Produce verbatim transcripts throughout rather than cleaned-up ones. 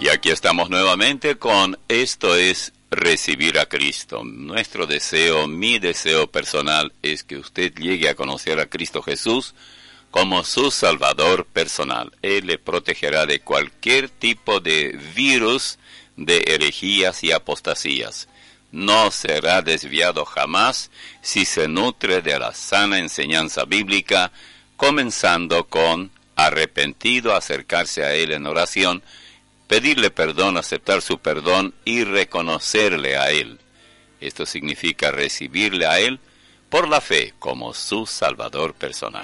Y aquí estamos nuevamente con Esto es Recibir a Cristo. Nuestro deseo, mi deseo personal es que usted llegue a conocer a Cristo Jesús como su Salvador personal. Él le protegerá de cualquier tipo de virus, de herejías y apostasías. No será desviado jamás si se nutre de la sana enseñanza bíblica, comenzando con arrepentido, acercarse a Él en oración, pedirle perdón, aceptar su perdón y reconocerle a Él. Esto significa recibirle a Él por la fe como su Salvador personal.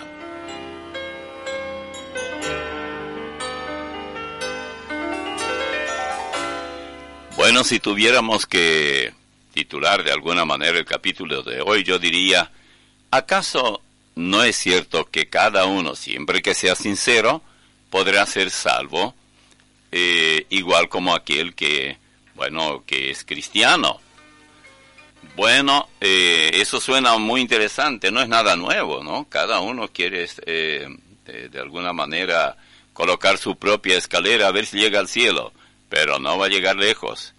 Bueno, si tuviéramos que titular de alguna manera el capítulo de hoy, yo diría, ¿acaso no es cierto que cada uno, siempre que sea sincero, podrá ser salvo? Eh, igual como aquel que, bueno, que es cristiano. Bueno, eh, eso suena muy interesante, no es nada nuevo, ¿no? Cada uno quiere, eh, de, de alguna manera, colocar su propia escalera a ver si llega al cielo, pero no va a llegar lejos.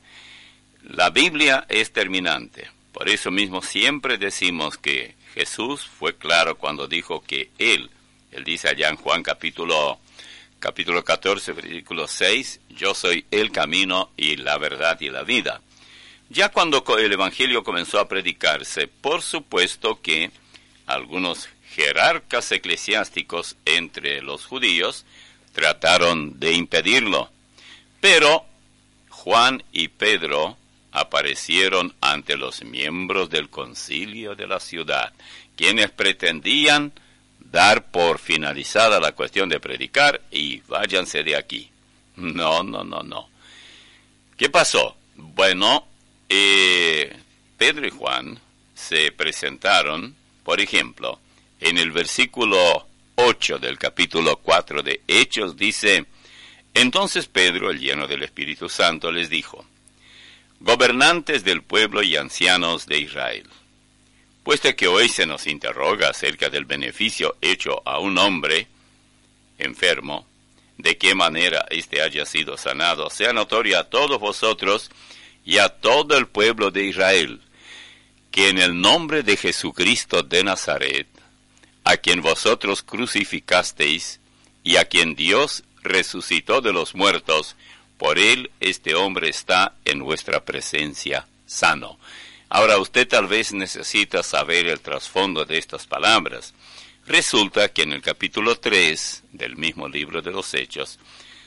La Biblia es terminante, por eso mismo siempre decimos que Jesús fue claro cuando dijo que Él, Él dice allá en Juan capítulo Capítulo catorce, versículo seis, yo soy el camino y la verdad y la vida. Ya cuando el Evangelio comenzó a predicarse, por supuesto que algunos jerarcas eclesiásticos entre los judíos trataron de impedirlo. Pero Juan y Pedro aparecieron ante los miembros del concilio de la ciudad, quienes pretendían dar por finalizada la cuestión de predicar y váyanse de aquí. No, no, no, no. ¿Qué pasó? Bueno, eh, Pedro y Juan se presentaron, por ejemplo, en el versículo ocho del capítulo cuatro de Hechos dice, entonces Pedro, el lleno del Espíritu Santo, les dijo, gobernantes del pueblo y ancianos de Israel, puesto que hoy se nos interroga acerca del beneficio hecho a un hombre enfermo, de qué manera éste haya sido sanado, sea notorio a todos vosotros y a todo el pueblo de Israel, que en el nombre de Jesucristo de Nazaret, a quien vosotros crucificasteis y a quien Dios resucitó de los muertos, por él este hombre está en vuestra presencia sano. Ahora usted tal vez necesita saber el trasfondo de estas palabras. Resulta que en el capítulo tres del mismo libro de los Hechos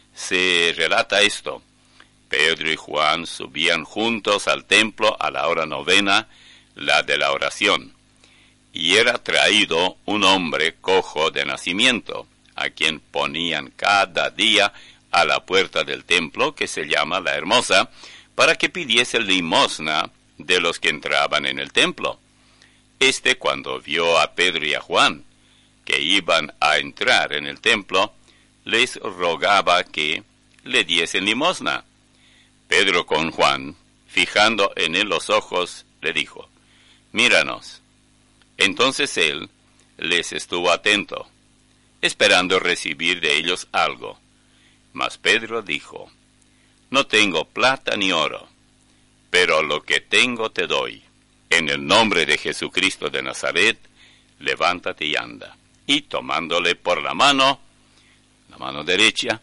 se relata esto. Pedro y Juan subían juntos al templo a la hora novena, la de la oración, y era traído un hombre cojo de nacimiento, a quien ponían cada día a la puerta del templo, que se llama La Hermosa, para que pidiese limosna de los que entraban en el templo. Este, cuando vio a Pedro y a Juan, que iban a entrar en el templo, les rogaba que le diesen limosna. Pedro con Juan, fijando en él los ojos, le dijo, míranos. Entonces él les estuvo atento, esperando recibir de ellos algo. Mas Pedro dijo, no tengo plata ni oro, pero lo que tengo te doy. En el nombre de Jesucristo de Nazaret, levántate y anda. Y tomándole por la mano, la mano derecha,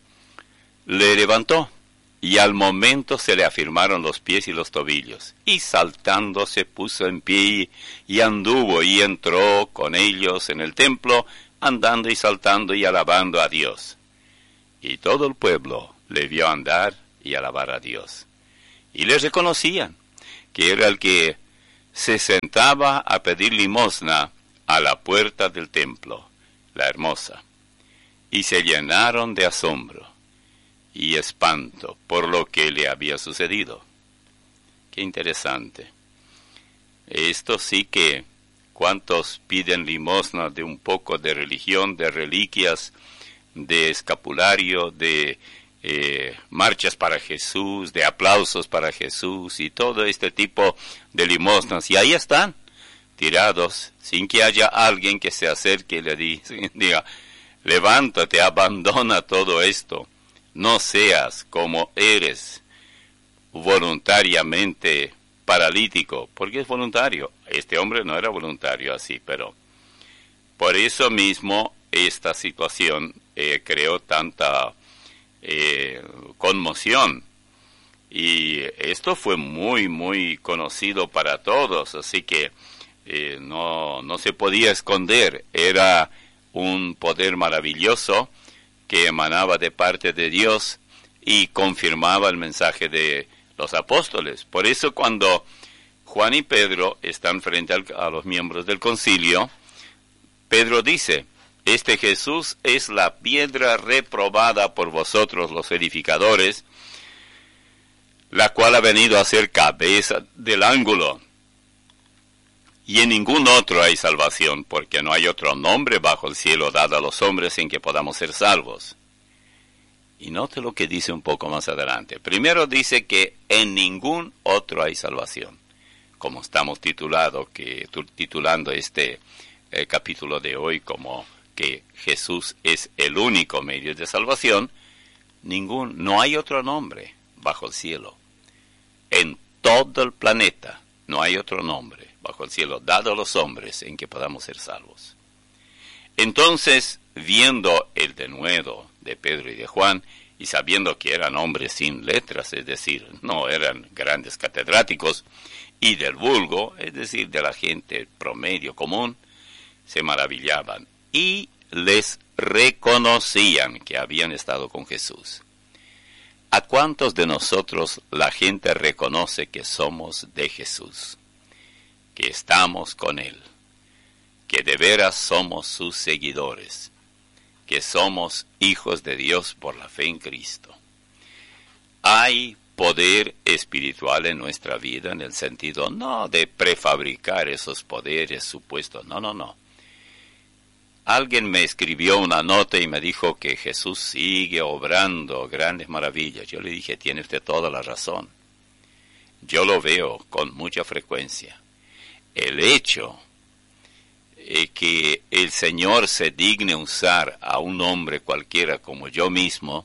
le levantó, y al momento se le afirmaron los pies y los tobillos. Y saltando se puso en pie, y anduvo y entró con ellos en el templo, andando y saltando y alabando a Dios. Y todo el pueblo le vio andar y alabar a Dios. Y les reconocían que era el que se sentaba a pedir limosna a la puerta del templo, La Hermosa. Y se llenaron de asombro y espanto por lo que le había sucedido. Qué interesante. Esto sí que, ¿cuántos piden limosna de un poco de religión, de reliquias, de escapulario, de Eh, marchas para Jesús, de aplausos para Jesús y todo este tipo de limosnas? Y ahí están, tirados, sin que haya alguien que se acerque y le diga, levántate, abandona todo esto. no seas como eres voluntariamente paralítico, porque es voluntario. Este hombre no era voluntario así, pero por eso mismo esta situación eh, creó tanta eh, conmoción. Y esto fue muy, muy conocido para todos, así que eh, no, no se podía esconder. Era un poder maravilloso que emanaba de parte de Dios y confirmaba el mensaje de los apóstoles. Por eso cuando Juan y Pedro están frente al, a los miembros del concilio, Pedro dice: este Jesús es la piedra reprobada por vosotros los edificadores, la cual ha venido a ser cabeza del ángulo. Y en ningún otro hay salvación, porque no hay otro nombre bajo el cielo dado a los hombres en que podamos ser salvos. Y note lo que dice un poco más adelante. Primero dice que en ningún otro hay salvación. Como estamos titulado, que, titulando este eh, capítulo de hoy como que Jesús es el único medio de salvación, ningún, no hay otro nombre bajo el cielo. En todo el planeta no hay otro nombre bajo el cielo dado a los hombres en que podamos ser salvos. Entonces, viendo el denuedo de Pedro y de Juan, y sabiendo que eran hombres sin letras, es decir, no eran grandes catedráticos, y del vulgo, es decir, de la gente promedio común, se maravillaban y les reconocían que habían estado con Jesús. ¿A cuántos de nosotros la gente reconoce que somos de Jesús? Que estamos con Él, que de veras somos sus seguidores, que somos hijos de Dios por la fe en Cristo. Hay poder espiritual en nuestra vida en el sentido no de prefabricar esos poderes supuestos, no, no, no. Alguien me escribió una nota y me dijo que Jesús sigue obrando grandes maravillas. Yo le dije, tiene usted toda la razón. Yo lo veo con mucha frecuencia. El hecho eh, que el Señor se digne usar a un hombre cualquiera como yo mismo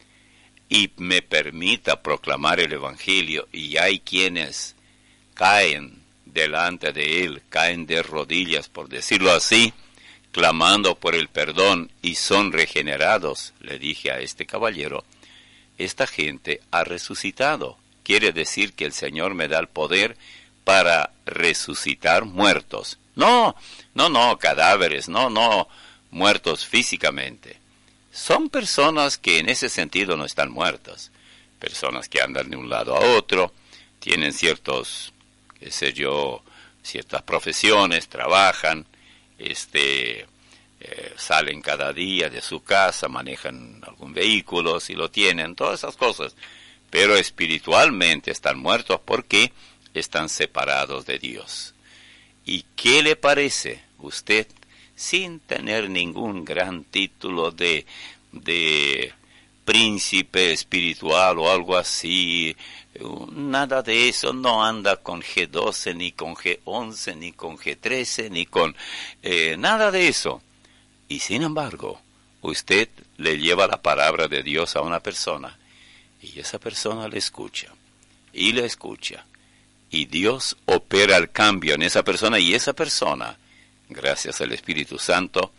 y me permita proclamar el Evangelio, y hay quienes caen delante de Él, caen de rodillas, por decirlo así, clamando por el perdón y son regenerados. Le dije a este caballero, esta gente ha resucitado. Quiere decir que el Señor me da el poder para resucitar muertos. No, no, no, cadáveres, no, no, muertos físicamente. Son personas que en ese sentido no están muertas. Personas que andan de un lado a otro, tienen ciertos, qué sé yo, ciertas profesiones, trabajan, este, eh, salen cada día de su casa, manejan algún vehículo, si lo tienen, todas esas cosas. Pero espiritualmente están muertos porque están separados de Dios. ¿Y qué le parece usted, sin tener ningún gran título de, de príncipe espiritual o algo así, nada de eso, no anda con G doce, ni con G once, ni con G trece, ni con eh, nada de eso? Y sin embargo, usted le lleva la palabra de Dios a una persona, y esa persona le escucha, y le escucha, y Dios opera el cambio en esa persona, y esa persona, gracias al Espíritu Santo,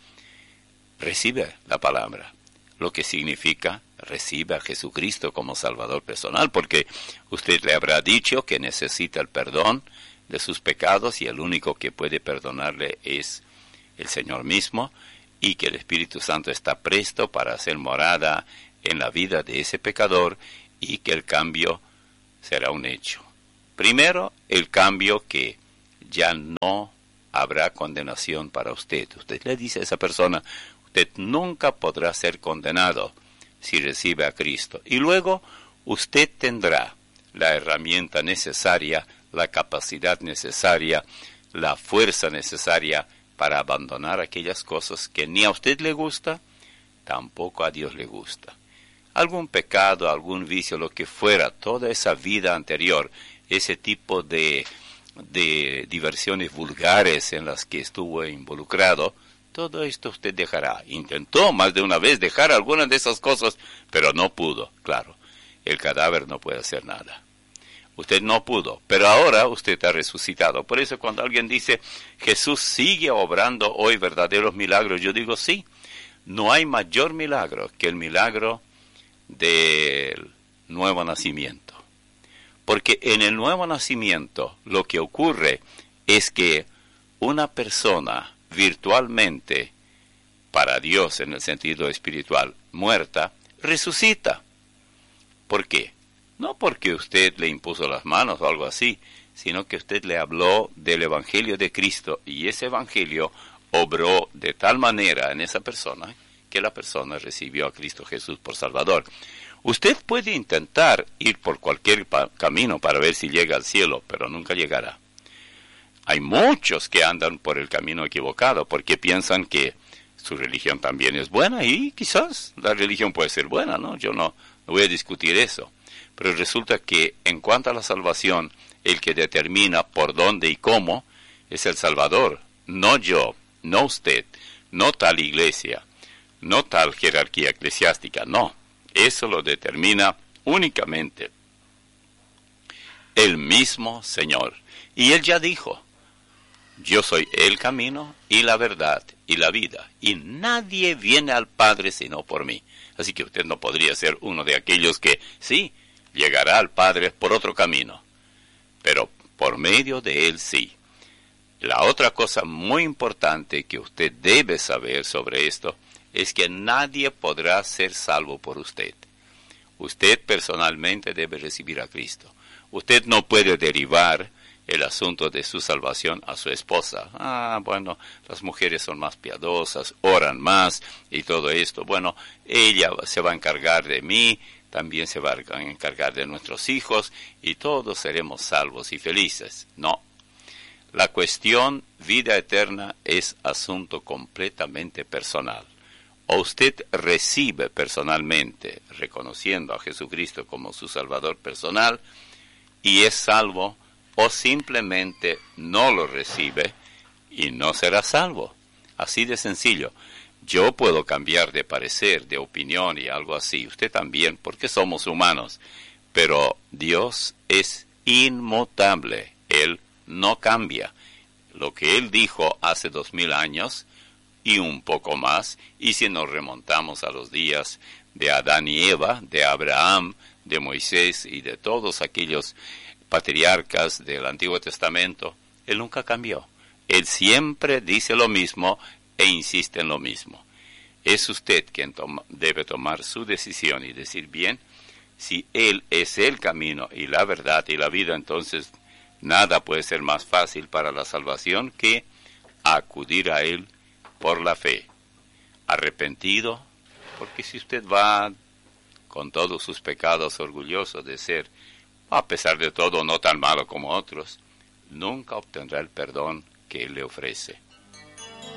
recibe la palabra, lo que significa recibe a Jesucristo como Salvador personal, porque usted le habrá dicho que necesita el perdón de sus pecados y el único que puede perdonarle es el Señor mismo, y que el Espíritu Santo está presto para hacer morada en la vida de ese pecador, y que el cambio será un hecho. Primero, el cambio que ya no habrá condenación para usted. Usted le dice a esa persona, usted nunca podrá ser condenado si recibe a Cristo. Y luego, usted tendrá la herramienta necesaria, la capacidad necesaria, la fuerza necesaria para abandonar aquellas cosas que ni a usted le gusta, tampoco a Dios le gusta. Algún pecado, algún vicio, lo que fuera, toda esa vida anterior, ese tipo de, de diversiones vulgares en las que estuvo involucrado, todo esto usted dejará. Intentó más de una vez dejar algunas de esas cosas, pero no pudo. Claro, el cadáver no puede hacer nada. Usted no pudo, pero ahora usted ha resucitado. Por eso cuando alguien dice, Jesús sigue obrando hoy verdaderos milagros, yo digo sí. No hay mayor milagro que el milagro del nuevo nacimiento. Porque en el nuevo nacimiento lo que ocurre es que una persona virtualmente, para Dios en el sentido espiritual, muerta, resucita. ¿Por qué? No porque usted le impuso las manos o algo así, sino que usted le habló del Evangelio de Cristo y ese Evangelio obró de tal manera en esa persona que la persona recibió a Cristo Jesús por Salvador. Usted puede intentar ir por cualquier pa- camino para ver si llega al cielo, pero nunca llegará. Hay muchos que andan por el camino equivocado porque piensan que su religión también es buena y quizás la religión puede ser buena, ¿no? Yo no, no voy a discutir eso. Pero resulta que en cuanto a la salvación, el que determina por dónde y cómo es el Salvador, no yo, no usted, no tal iglesia, no tal jerarquía eclesiástica, no. Eso lo determina únicamente el mismo Señor. Y Él ya dijo, yo soy el camino y la verdad y la vida, y nadie viene al Padre sino por mí. Así que usted no podría ser uno de aquellos que, sí, llegará al Padre por otro camino, pero por medio de Él sí. La otra cosa muy importante que usted debe saber sobre esto es que nadie podrá ser salvo por usted. Usted personalmente debe recibir a Cristo. Usted no puede derivar el asunto de su salvación a su esposa. Ah, bueno, las mujeres son más piadosas, oran más y todo esto. Bueno, ella se va a encargar de mí, también se va a encargar de nuestros hijos y todos seremos salvos y felices. No. La cuestión vida eterna es asunto completamente personal. O usted recibe personalmente, reconociendo a Jesucristo como su Salvador personal, y es salvo, o simplemente no lo recibe y no será salvo. Así de sencillo. Yo puedo cambiar de parecer, de opinión y algo así. Usted también, porque somos humanos. Pero Dios es inmutable. Él no cambia. Lo que Él dijo hace dos mil años y un poco más, y si nos remontamos a los días de Adán y Eva, de Abraham, de Moisés y de todos aquellos patriarcas del Antiguo Testamento, Él nunca cambió. Él siempre dice lo mismo e insiste en lo mismo. Es usted quien toma, debe tomar su decisión y decir, bien, si Él es el camino y la verdad y la vida, entonces nada puede ser más fácil para la salvación que acudir a Él por la fe, arrepentido, porque si usted va con todos sus pecados orgulloso de ser, a pesar de todo, no tan malo como otros, nunca obtendrá el perdón que Él le ofrece.